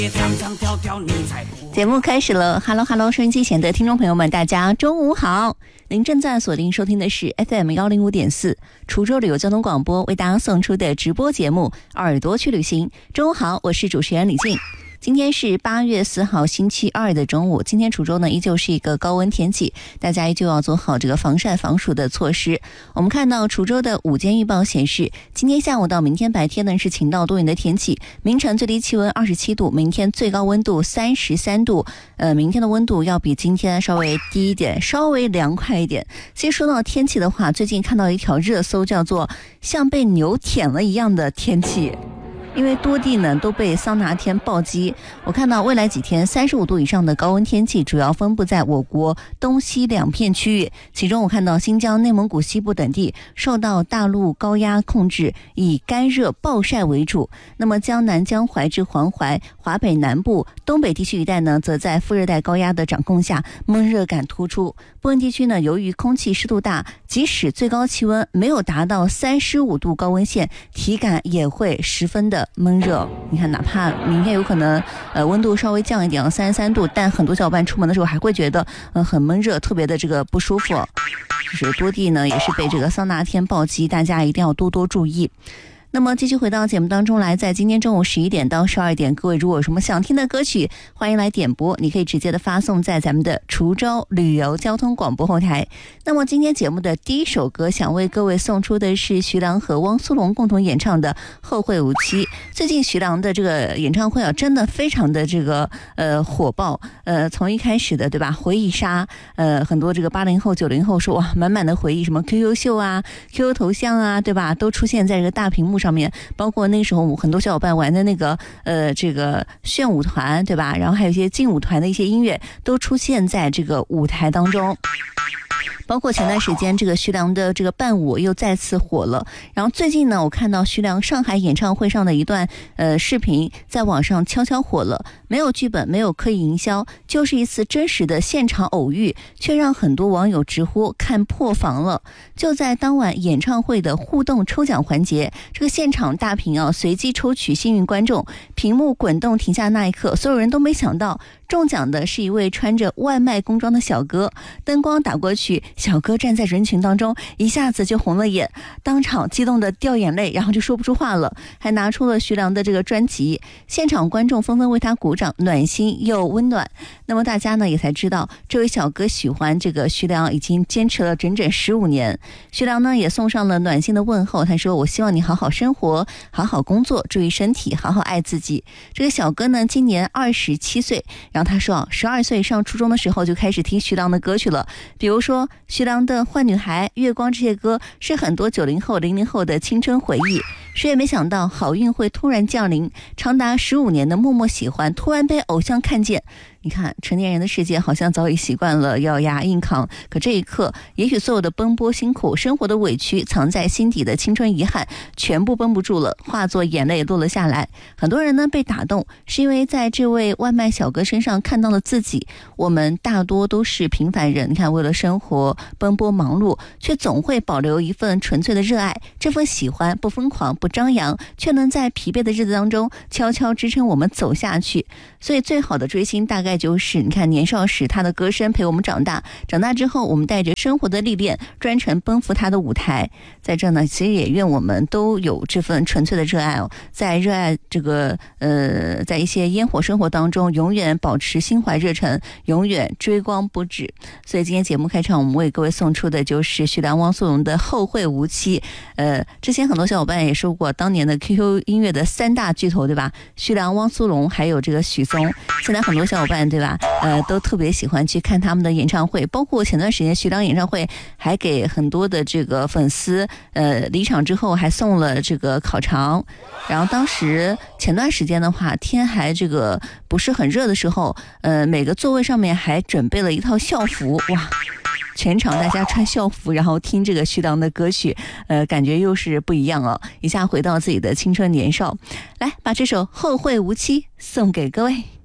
节目开始了 ，Hello， 收音机前的听众朋友们，大家中午好！您正在锁定收听的是 FM105.4滁州旅游交通广播为大家送出的直播节目《耳朵去旅行》。中午好，我是主持人李静。今天是8月4号星期二的中午，今天滁州呢依旧是一个高温天气，大家依旧要做好这个防晒防暑的措施。我们看到滁州的午间预报显示，今天下午到明天白天呢是晴到多云的天气，明晨最低气温27度，明天最高温度33度。明天的温度要比今天稍微低一点，稍微凉快一点。其实说到天气的话，最近看到一条热搜叫做像被牛舔了一样的天气。因为多地呢都被桑拿天暴击，我看到未来几天35度以上的高温天气主要分布在我国东西两片区域，其中我看到新疆、内蒙古西部等地受到大陆高压控制，以干热暴晒为主。那么江南、江淮至黄淮、华北南部、东北地区一带呢，则在副热带高压的掌控下，闷热感突出。部分地区呢，由于空气湿度大，即使最高气温没有达到35度高温线，体感也会十分的闷热。你看，哪怕明天有可能温度稍微降一点33度，但很多小伙伴出门的时候还会觉得很闷热，特别的这个不舒服。就是多地呢也是被这个桑拿天暴击，大家一定要多多注意。那么继续回到节目当中来，在今天中午11点到12点，各位如果有什么想听的歌曲，欢迎来点播，你可以直接的发送在咱们的滁州旅游交通广播后台。那么今天节目的第一首歌想为各位送出的是徐良和汪苏泷共同演唱的《后会无期》。最近徐良的这个演唱会真的非常的这个火爆，从一开始的对吧回忆杀，很多这个80后90后说哇满满的回忆，什么 QQ 秀啊 QQ 头像啊对吧，都出现在这个大屏幕上面，包括那时候很多小伙伴玩的那个这个炫舞团对吧，然后还有一些劲舞团的一些音乐都出现在这个舞台当中。包括前段时间这个徐良的这个伴舞又再次火了，然后最近呢我看到徐良上海演唱会上的一段视频在网上悄悄火了，没有剧本，没有刻意营销，就是一次真实的现场偶遇，却让很多网友直呼看破防了。就在当晚演唱会的互动抽奖环节，这个现场大屏随机抽取幸运观众，屏幕滚动停下那一刻，所有人都没想到中奖的是一位穿着外卖工装的小哥，灯光打过去，小哥站在人群当中，一下子就红了眼，当场激动的掉眼泪，然后就说不出话了，还拿出了徐良的这个专辑，现场观众纷纷为他鼓掌，暖心又温暖。那么大家呢也才知道，这位小哥喜欢这个徐良已经坚持了整整15年。徐良呢也送上了暖心的问候，他说我希望你好好生活，好好工作，注意身体，好好爱自己。这个小哥呢今年27岁，然后他说12岁上初中的时候就开始听徐良的歌曲了，比如说徐良的《坏女孩》、《月光》这些歌是很多90后、00后的青春回忆。谁也没想到好运会突然降临，长达15年的默默喜欢突然被偶像看见。你看，成年人的世界好像早已习惯了咬牙硬扛，可这一刻，也许所有的奔波辛苦、生活的委屈、藏在心底的青春遗憾，全部绷不住了，化作眼泪落了下来。很多人呢被打动，是因为在这位外卖小哥身上看到了自己。我们大多都是平凡人，你看，为了生活奔波忙碌，却总会保留一份纯粹的热爱。这份喜欢不疯狂、不张扬，却能在疲惫的日子当中悄悄支撑我们走下去。所以，最好的追星大概就是你看，年少时他的歌声陪我们长大，长大之后我们带着生活的历练专程奔赴他的舞台。在这呢，其实也愿我们都有这份纯粹的热爱在热爱这个在一些烟火生活当中永远保持心怀热忱，永远追光不止。所以今天节目开场我们为各位送出的就是徐良、汪苏泷的《后会无期》。之前很多小伙伴也说过，当年的 QQ 音乐的3大巨头对吧，徐良、汪苏泷还有这个许嵩。现在很多小伙伴对吧都特别喜欢去看他们的演唱会，包括前段时间徐良演唱会还给很多的这个粉丝离场之后还送了这个烤肠。然后当时前段时间的话，天还这个不是很热的时候，每个座位上面还准备了一套校服，哇，全场大家穿校服，然后听这个徐良的歌曲，感觉又是不一样一下回到自己的青春年少。来，把这首《后会无期》送给各位。